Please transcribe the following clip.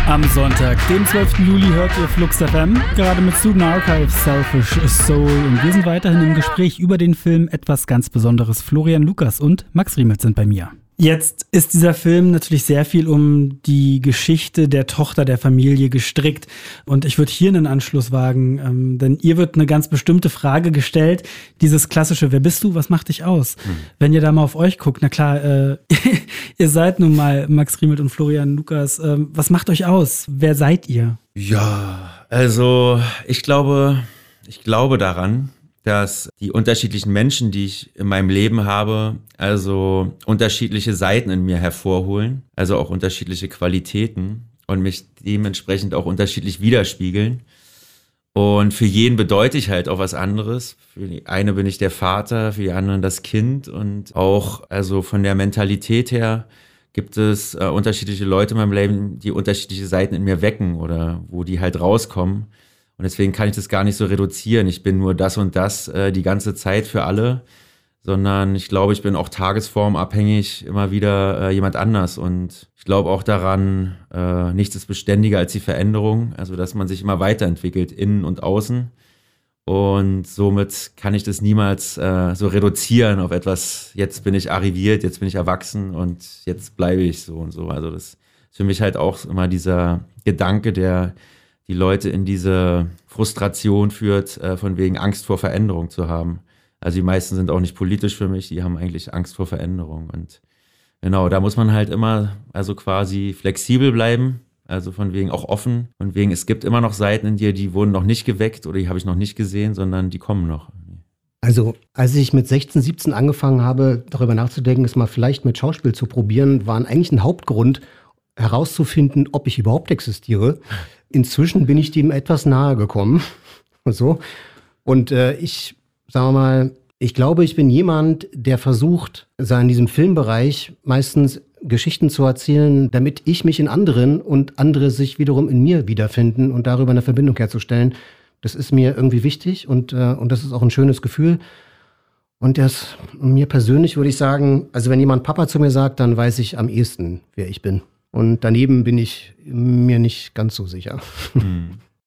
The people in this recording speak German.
Am Sonntag, dem 12. Juli, hört ihr Flux FM, gerade mit Student Archives, Selfish Soul. Und wir sind weiterhin im Gespräch über den Film Etwas ganz Besonderes. Florian Lukas und Max Riemelt sind bei mir. Jetzt ist dieser Film natürlich sehr viel um die Geschichte der Tochter der Familie gestrickt. Und ich würde hier einen Anschluss wagen, denn ihr wird eine ganz bestimmte Frage gestellt. Dieses klassische, wer bist du, was macht dich aus? Wenn ihr da mal auf euch guckt, na klar, ihr seid nun mal Max Riemelt und Florian Lukas. Was macht euch aus? Wer seid ihr? Ja, also ich glaube daran, dass die unterschiedlichen Menschen, die ich in meinem Leben habe, also unterschiedliche Seiten in mir hervorholen, also auch unterschiedliche Qualitäten und mich dementsprechend auch unterschiedlich widerspiegeln. Und für jeden bedeute ich halt auch was anderes. Für die eine bin ich der Vater, für die anderen das Kind und auch also von der Mentalität her gibt es unterschiedliche Leute in meinem Leben, die unterschiedliche Seiten in mir wecken oder wo die halt rauskommen. Und deswegen kann ich das gar nicht so reduzieren. Ich bin nur das und das die ganze Zeit für alle, sondern ich glaube, ich bin auch tagesformabhängig immer wieder jemand anders. Und ich glaube auch daran, nichts ist beständiger als die Veränderung, also dass man sich immer weiterentwickelt, innen und außen. Und somit kann ich das niemals so reduzieren auf etwas, jetzt bin ich arriviert, jetzt bin ich erwachsen und jetzt bleibe ich so und so. Also das ist für mich halt auch immer dieser Gedanke, der die Leute in diese Frustration führt, von wegen Angst vor Veränderung zu haben. Also die meisten sind auch nicht politisch für mich, die haben eigentlich Angst vor Veränderung. Und genau, da muss man halt immer also quasi flexibel bleiben, also von wegen auch offen. Von wegen, es gibt immer noch Seiten in dir, die wurden noch nicht geweckt oder die habe ich noch nicht gesehen, sondern die kommen noch. Also als ich mit 16, 17 angefangen habe, darüber nachzudenken, es mal vielleicht mit Schauspiel zu probieren, war eigentlich ein Hauptgrund, herauszufinden, ob ich überhaupt existiere. Inzwischen bin ich dem etwas nahe gekommen. So. Und ich glaube, ich bin jemand, der versucht, in diesem Filmbereich meistens Geschichten zu erzählen, damit ich mich in anderen und andere sich wiederum in mir wiederfinden und darüber eine Verbindung herzustellen. Das ist mir irgendwie wichtig und das ist auch ein schönes Gefühl. Und das mir persönlich würde ich sagen, also wenn jemand Papa zu mir sagt, dann weiß ich am ehesten, wer ich bin. Und daneben bin ich mir nicht ganz so sicher.